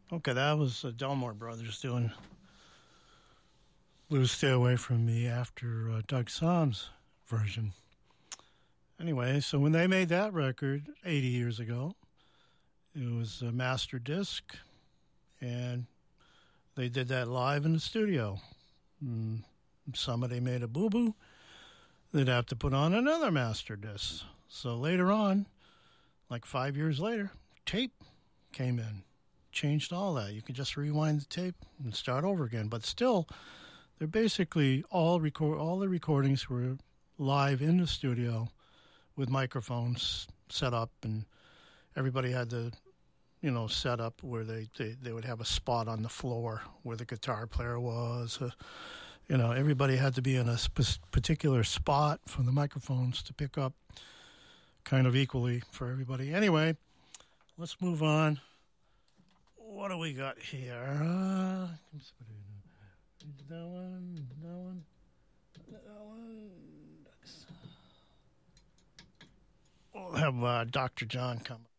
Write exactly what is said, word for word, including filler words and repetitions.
Okay, that was the Delmore Brothers doing Lose Stay Away From Me after uh, Doug Som's version. Anyway, so when they made that record eighty years ago, it was a master disc, and they did that live in the studio. And somebody made a boo-boo, they'd have to put on another master disc. So later on, like five years later, tape came in, changed all that. You could just rewind the tape and start over again. But still, they're basically all record all the recordings were live in the studio with microphones set up, and everybody had to, you know, set up where they, they, they would have a spot on the floor where the guitar player was. Uh, you know, everybody had to be in a sp- particular spot for the microphones to pick up kind of equally for everybody. Anyway, let's move on. What do we got here? Uh, that one, that one, that one. We'll have uh, Doctor John come.